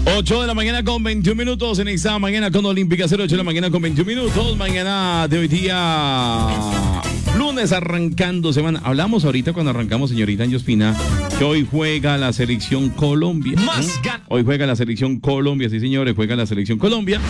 8 de la mañana con 21 minutos en esta mañana con Olímpica 08 de la mañana con 21 minutos. Mañana de hoy día, lunes arrancando semana. Hablamos ahorita cuando arrancamos, señorita Anjospina, que hoy juega la selección Colombia. Hoy juega la selección Colombia, sí señores, juega la selección Colombia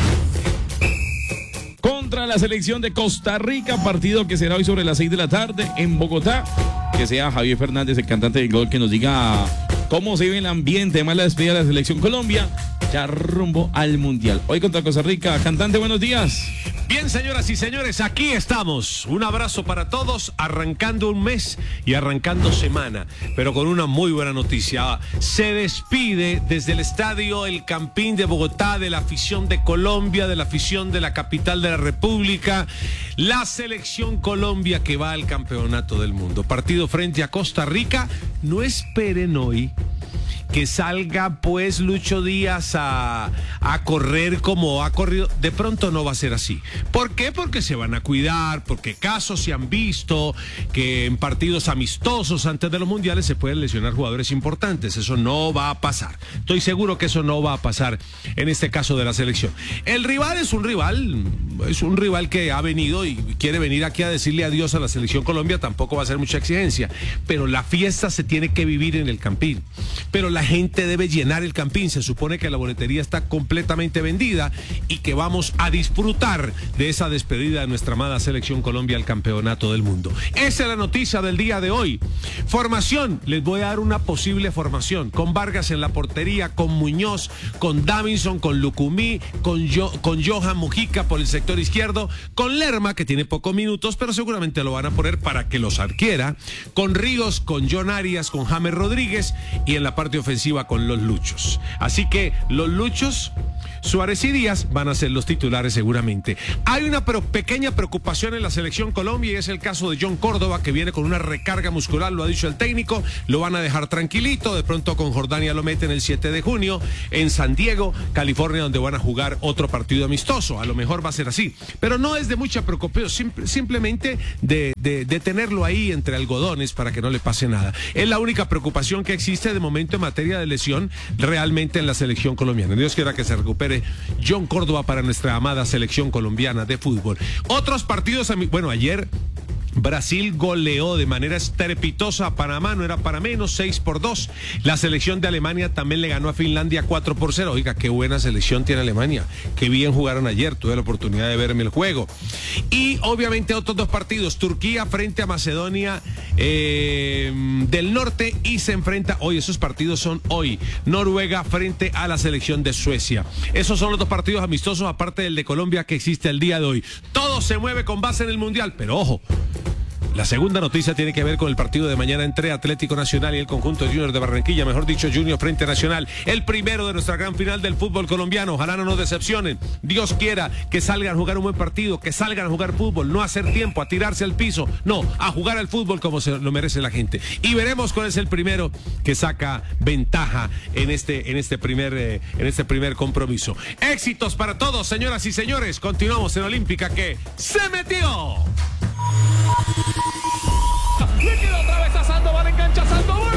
contra la selección de Costa Rica, partido que será hoy sobre las 6 de la tarde en Bogotá. Que sea Javier Fernández, el cantante del gol, que nos diga cómo se vive el ambiente, además la despedida de la selección Colombia, ya rumbo al Mundial. Hoy contra Costa Rica. Cantante, buenos días. Bien, señoras y señores, aquí estamos. Un abrazo para todos, arrancando un mes y arrancando semana, pero con una muy buena noticia. Se despide desde el estadio El Campín de Bogotá, de la afición de Colombia, de la afición de la capital de la República, la selección Colombia que va al campeonato del mundo. Partido frente a Costa Rica. No esperen hoy que salga pues Lucho Díaz a correr como ha corrido. De pronto no va a ser así. ¿Por qué? Porque se van a cuidar, porque casos se han visto que en partidos amistosos antes de los mundiales se pueden lesionar jugadores importantes. Eso no va a pasar. Estoy seguro que eso no va a pasar en este caso de la selección. El rival es un rival que ha venido y quiere venir aquí a decirle adiós a la selección Colombia. Tampoco va a ser mucha exigencia, pero la fiesta se tiene que vivir en el Campín. Pero la gente debe llenar el Campín. Se supone que la boletería está completamente vendida y que vamos a disfrutar de esa despedida de nuestra amada selección Colombia al campeonato del mundo. Esa es la noticia del día de hoy. Formación, les voy a dar una posible formación. Con Vargas en la portería, con Muñoz, con Davinson, con Lucumí, con Johan Mujica por el sector izquierdo, con Lerma, que tiene pocos minutos, pero seguramente lo van a poner para que los arquiera, con Ríos, con John Arias, con James Rodríguez, y en la parte ofensiva con los Luchos. Así que los Luchos, Suárez y Díaz van a ser los titulares seguramente. Hay una pequeña preocupación en la selección Colombia y es el caso de John Córdoba, que viene con una recarga muscular, lo ha dicho el técnico, lo van a dejar tranquilito. De pronto con Jordania lo meten el 7 de junio en San Diego, California, donde van a jugar otro partido amistoso. A lo mejor va a ser así, pero no es de mucha preocupación, simplemente de tenerlo ahí entre algodones para que no le pase nada. Es la única preocupación que existe de momento en materia de lesión realmente en la selección colombiana. Dios quiera que se recupere John Córdoba para nuestra amada selección colombiana de fútbol. Otros partidos, bueno, ayer Brasil goleó de manera estrepitosa a Panamá, no era para menos, 6-2. La selección de Alemania también le ganó a Finlandia 4-0. Oiga, qué buena selección tiene Alemania. Qué bien jugaron ayer, tuve la oportunidad de verme el juego. Y obviamente otros dos partidos, Turquía frente a Macedonia del Norte, y se enfrenta hoy, esos partidos son hoy, Noruega frente a la selección de Suecia. Esos son los dos partidos amistosos, aparte del de Colombia que existe el día de hoy. Todo se mueve con base en el Mundial, pero ojo, la segunda noticia tiene que ver con el partido de mañana entre Atlético Nacional y el conjunto de Junior de Barranquilla, mejor dicho, Junior frente a Nacional, el primero de nuestra gran final del fútbol colombiano. Ojalá no nos decepcionen, Dios quiera que salgan a jugar un buen partido, que salgan a jugar fútbol, no a hacer tiempo, a tirarse al piso, no, a jugar al fútbol como se lo merece la gente. Y veremos cuál es el primero que saca ventaja en este primer compromiso. Éxitos para todos, señoras y señores. Continuamos en Olímpica, que se metió. Le queda otra vez a Sandoval, engancha Sandoval.